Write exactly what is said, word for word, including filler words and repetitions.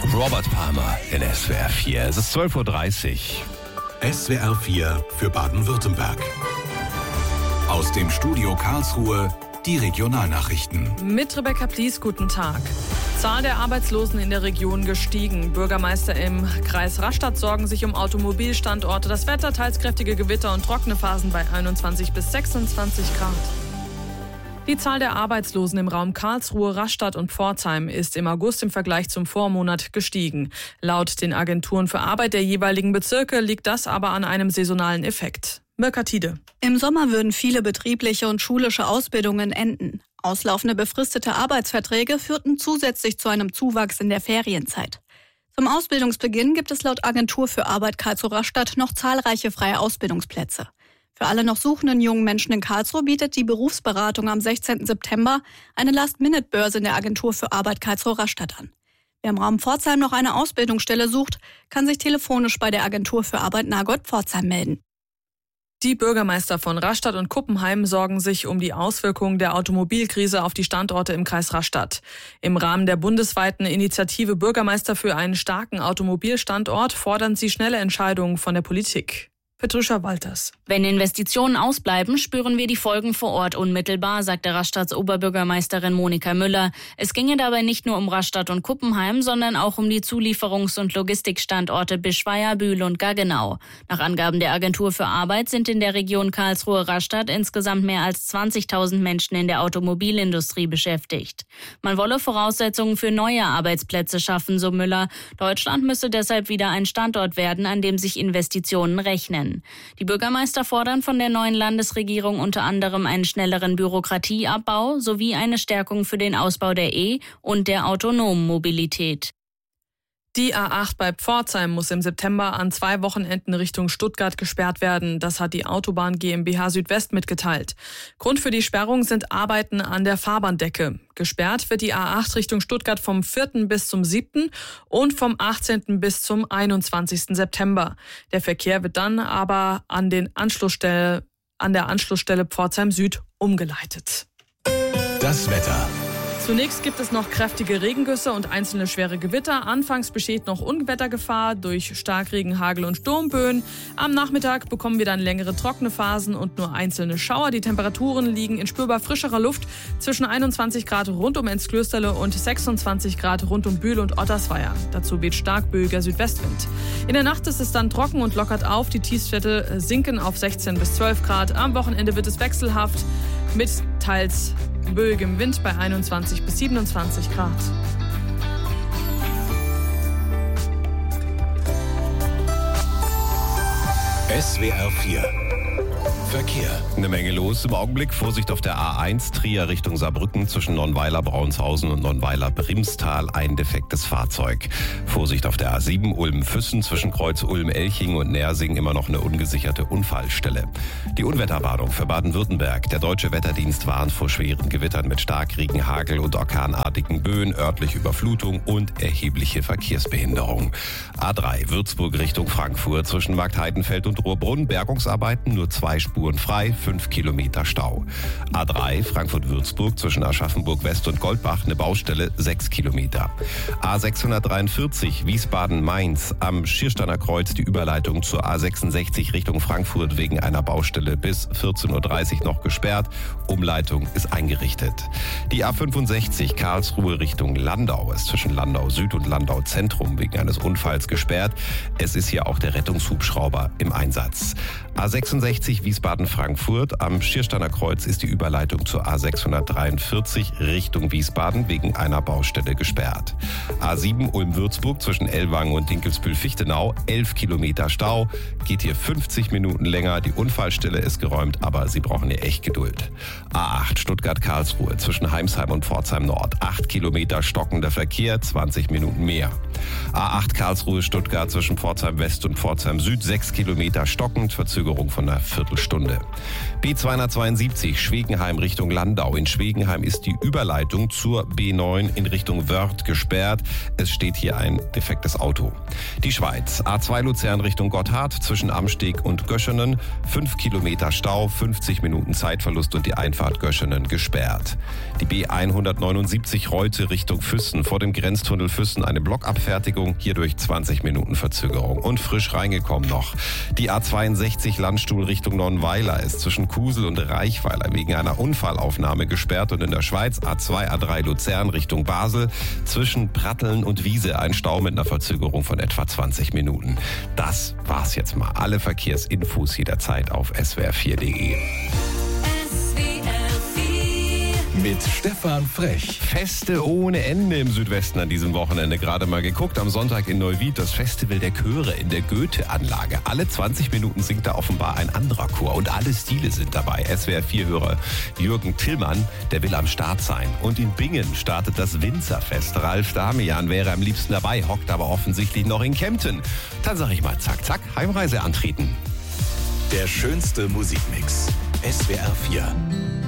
Robert Palmer in S W R vier. Es ist zwölf Uhr dreißig. S W R vier für Baden-Württemberg. Aus dem Studio Karlsruhe die Regionalnachrichten. Mit Rebecca Plies, guten Tag. Zahl der Arbeitslosen in der Region gestiegen. Bürgermeister im Kreis Rastatt sorgen sich um Automobilstandorte. Das Wetter, teils kräftige Gewitter und trockene Phasen bei einundzwanzig bis sechsundzwanzig Grad. Die Zahl der Arbeitslosen im Raum Karlsruhe, Rastatt und Pforzheim ist im August im Vergleich zum Vormonat gestiegen. Laut den Agenturen für Arbeit der jeweiligen Bezirke liegt das aber an einem saisonalen Effekt. Mirka Tiede. Im Sommer würden viele betriebliche und schulische Ausbildungen enden. Auslaufende befristete Arbeitsverträge führten zusätzlich zu einem Zuwachs in der Ferienzeit. Zum Ausbildungsbeginn gibt es laut Agentur für Arbeit Karlsruhe-Rastatt noch zahlreiche freie Ausbildungsplätze. Für alle noch suchenden jungen Menschen in Karlsruhe bietet die Berufsberatung am sechzehnten September eine Last-Minute-Börse in der Agentur für Arbeit Karlsruhe-Rastatt an. Wer im Raum Pforzheim noch eine Ausbildungsstelle sucht, kann sich telefonisch bei der Agentur für Arbeit Nagold Pforzheim melden. Die Bürgermeister von Rastatt und Kuppenheim sorgen sich um die Auswirkungen der Automobilkrise auf die Standorte im Kreis Rastatt. Im Rahmen der bundesweiten Initiative Bürgermeister für einen starken Automobilstandort fordern sie schnelle Entscheidungen von der Politik. Petruscha Walters. Wenn Investitionen ausbleiben, spüren wir die Folgen vor Ort unmittelbar, sagte Rastatts Oberbürgermeisterin Monika Müller. Es ginge dabei nicht nur um Rastatt und Kuppenheim, sondern auch um die Zulieferungs- und Logistikstandorte Bischweier, Bühl und Gaggenau. Nach Angaben der Agentur für Arbeit sind in der Region Karlsruhe-Rastatt insgesamt mehr als zwanzigtausend Menschen in der Automobilindustrie beschäftigt. Man wolle Voraussetzungen für neue Arbeitsplätze schaffen, so Müller. Deutschland müsse deshalb wieder ein Standort werden, an dem sich Investitionen rechnen. Die Bürgermeister fordern von der neuen Landesregierung unter anderem einen schnelleren Bürokratieabbau sowie eine Stärkung für den Ausbau der E- und der autonomen Mobilität. Die A acht bei Pforzheim muss im September an zwei Wochenenden Richtung Stuttgart gesperrt werden. Das hat die Autobahn GmbH Südwest mitgeteilt. Grund für die Sperrung sind Arbeiten an der Fahrbahndecke. Gesperrt wird die A acht Richtung Stuttgart vom vierten bis zum siebten und vom achtzehnten bis zum einundzwanzigsten September. Der Verkehr wird dann aber an, den Anschlussstelle, an der Anschlussstelle Pforzheim Süd umgeleitet. Das Wetter. Zunächst gibt es noch kräftige Regengüsse und einzelne schwere Gewitter. Anfangs besteht noch Unwettergefahr durch Starkregen, Hagel und Sturmböen. Am Nachmittag bekommen wir dann längere trockene Phasen und nur einzelne Schauer. Die Temperaturen liegen in spürbar frischerer Luft zwischen einundzwanzig Grad rund um Enzklösterle und sechsundzwanzig Grad rund um Bühl und Ottersweier. Dazu weht stark böiger Südwestwind. In der Nacht ist es dann trocken und lockert auf. Die Tiefstwerte sinken auf sechzehn bis zwölf Grad. Am Wochenende wird es wechselhaft mit teils böigem Wind bei einundzwanzig bis siebenundzwanzig Grad. S W R vier Verkehr. Eine Menge los im Augenblick. Vorsicht auf der A eins, Trier Richtung Saarbrücken zwischen Nonnweiler Brauenshausen und Nonnweiler Brimstal, ein defektes Fahrzeug. Vorsicht auf der A sieben, Ulm-Füssen zwischen Kreuz Ulm-Elching und Nersing, immer noch eine ungesicherte Unfallstelle. Die Unwetterwarnung für Baden-Württemberg. Der Deutsche Wetterdienst warnt vor schweren Gewittern mit Starkregen, Hagel und orkanartigen Böen, örtliche Überflutung und erhebliche Verkehrsbehinderung. A drei, Würzburg Richtung Frankfurt zwischen Marktheidenfeld und Rohrbrunn, Bergungsarbeiten, nur zwei Spuren frei, fünf Kilometer Stau. A drei, Frankfurt-Würzburg zwischen Aschaffenburg West und Goldbach, eine Baustelle, sechs Kilometer. A sechshundertdreiundvierzig, Wiesbaden-Mainz, am Schiersteiner Kreuz die Überleitung zur A sechsundsechzig Richtung Frankfurt wegen einer Baustelle bis vierzehn Uhr dreißig noch gesperrt. Umleitung ist eingerichtet. Die A fünfundsechzig, Karlsruhe Richtung Landau, ist zwischen Landau Süd und Landau Zentrum wegen eines Unfalls gesperrt. Es ist hier auch der Rettungshubschrauber im Einsatz. A sechsundsechzig, Wiesbaden-Frankfurt. Am Schiersteiner Kreuz ist die Überleitung zur A sechshundertdreiundvierzig Richtung Wiesbaden wegen einer Baustelle gesperrt. A sieben, Ulm-Würzburg zwischen Ellwangen und Dinkelsbühl-Fichtenau, elf Kilometer Stau. Geht hier fünfzig Minuten länger. Die Unfallstelle ist geräumt, aber Sie brauchen hier echt Geduld. A acht, Stuttgart-Karlsruhe zwischen Heimsheim und Pforzheim Nord, acht Kilometer stockender Verkehr, zwanzig Minuten mehr. A acht, Karlsruhe-Stuttgart zwischen Pforzheim West und Pforzheim Süd, sechs Kilometer stockend, Verzögerung von einer Viertelstunde. Stunde. B zweihundertzweiundsiebzig Schwegenheim Richtung Landau. In Schwegenheim ist die Überleitung zur B neun in Richtung Wörth gesperrt. Es steht hier ein defektes Auto. Die Schweiz. A zwei Luzern Richtung Gotthard zwischen Amsteg und Göschenen. Fünf Kilometer Stau, fünfzig Minuten Zeitverlust und die Einfahrt Göschenen gesperrt. Die B hundertneunundsiebzig Reute Richtung Füssen. Vor dem Grenztunnel Füssen eine Blockabfertigung. Hierdurch zwanzig Minuten Verzögerung. Und frisch reingekommen noch. Die A zweiundsechzig Landstuhl Richtung Nonnweiler ist zwischen Kusel und Reichweiler wegen einer Unfallaufnahme gesperrt und in der Schweiz A zwei A drei Luzern Richtung Basel zwischen Pratteln und Wiese ein Stau mit einer Verzögerung von etwa zwanzig Minuten. Das war's jetzt mal. Alle Verkehrsinfos jederzeit auf S W R vier Punkt de. Mit Stefan Frech. Feste ohne Ende im Südwesten an diesem Wochenende. Gerade mal geguckt, am Sonntag in Neuwied das Festival der Chöre in der Goethe-Anlage. Alle zwanzig Minuten singt da offenbar ein anderer Chor und alle Stile sind dabei. S W R vier-Hörer Jürgen Tillmann, der will am Start sein. Und in Bingen startet das Winzerfest. Ralf Damian wäre am liebsten dabei, hockt aber offensichtlich noch in Kempten. Dann sag ich mal zack, zack, Heimreise antreten. Der schönste Musikmix. S W R vier.